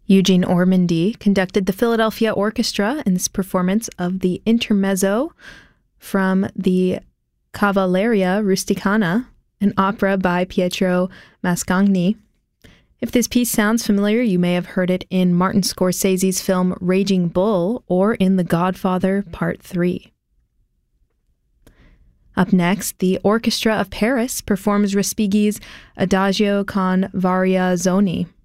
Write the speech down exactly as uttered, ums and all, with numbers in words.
Eugene Ormandy conducted the Philadelphia Orchestra in this performance of the Intermezzo from the Cavalleria Rusticana, an opera by Pietro Mascagni. If this piece sounds familiar, you may have heard it in Martin Scorsese's film Raging Bull or in The Godfather Part three. Up next, the Orchestra of Paris performs Respighi's Adagio con Variazioni.